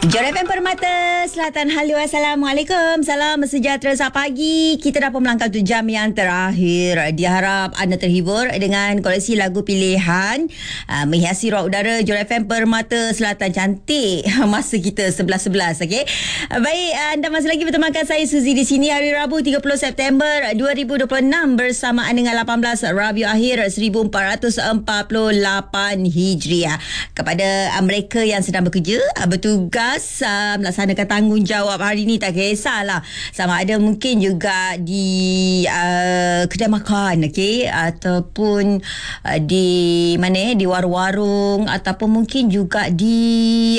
Jor FM Permata Selatan. Halo, Assalamualaikum. Salam sejahtera selamat pagi. Kita dah pun melangkah tu jam yang terakhir. Diharap anda terhibur dengan koleksi lagu pilihan menghiasi ruang udara Jor FM Permata Selatan. Cantik masa kita 11-11. Okay? Baik, anda masih lagi bertemakan saya Suzy di sini hari Rabu 30 September 2026 bersamaan dengan 18 Rabiul Akhir 1448 Hijriah. Kepada mereka yang sedang bekerja, bertugas melaksanakan tanggungjawab hari ni, tak kisahlah sama ada mungkin juga di kedai makan, okey, ataupun di mana di warung-warung, ataupun mungkin juga di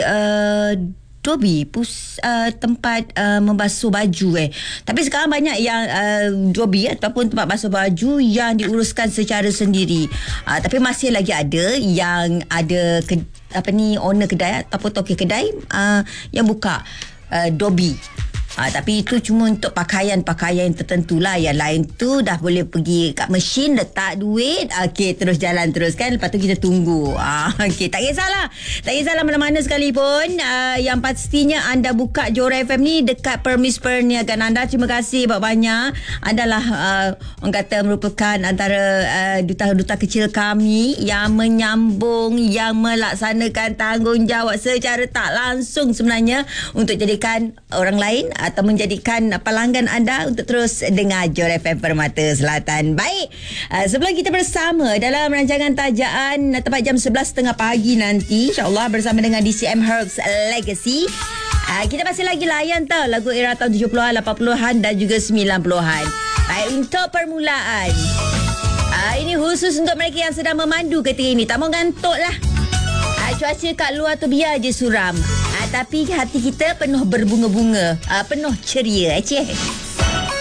Dobi tempat membasuh baju tapi sekarang banyak yang Dobi ataupun tempat basuh baju yang diuruskan secara sendiri, tapi masih lagi ada yang ada owner kedai ataupun tokey kedai yang buka Dobi. Tapi itu cuma untuk pakaian-pakaian tertentu lah. Yang lain tu dah boleh pergi kat mesin, letak duit, okey, terus jalan terus kan. Lepas tu kita tunggu. Okey, tak kisahlah. Tak kisahlah mana-mana sekalipun. Yang pastinya anda buka Jor FM ni dekat Permis Perniagaan anda. Terima kasih banyak. Anda lah orang kata merupakan antara duta-duta kecil kami yang menyambung, yang melaksanakan tanggungjawab secara tak langsung sebenarnya untuk jadikan orang lain atau menjadikan pelanggan anda untuk terus dengar Jor FM Permata Selatan. Baik, sebelum kita bersama dalam rancangan tajaan tepat jam 11.30 pagi nanti, insyaAllah bersama dengan DCM Herbs Legacy, kita masih lagi layan tau lagu era tahun 70-an, 80-an dan juga 90-an. Baik, untuk permulaan, ini khusus untuk mereka yang sedang memandu ketika ini. Tak mau ngantuk lah. Cuaca kat luar tu biar je suram, tapi hati kita penuh berbunga-bunga, penuh ceria.